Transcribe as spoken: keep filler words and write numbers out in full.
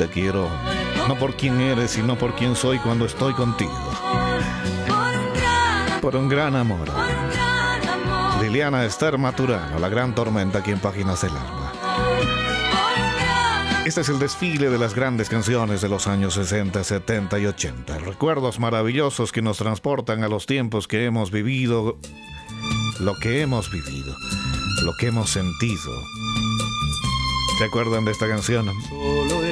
Te quiero, no por quién eres, sino por quién soy cuando estoy contigo. Por un gran amor. Liliana Esther Maturano, La Gran Tormenta, aquí en Páginas del Alma. Este es el desfile de las grandes canciones de los años sesenta, setenta y ochenta. Recuerdos maravillosos que nos transportan a los tiempos que hemos vivido, lo que hemos vivido, lo que hemos sentido. ¿Se acuerdan de esta canción? Solo